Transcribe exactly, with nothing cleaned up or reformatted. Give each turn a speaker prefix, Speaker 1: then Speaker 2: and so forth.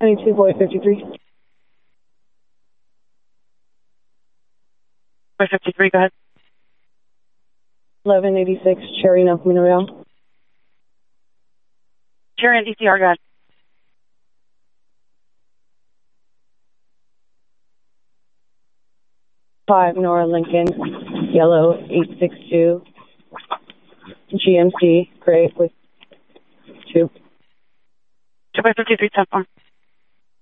Speaker 1: twenty-two, Boy fifty-three.
Speaker 2: Boy fifty-three, go ahead.
Speaker 1: eleven eighty-six, Cherry, no Camino Real.
Speaker 2: Cherry and D C R, go ahead.
Speaker 1: five, Nora Lincoln, yellow, eight six two. G M C, gray with two.
Speaker 2: two by fifty-three, ten four.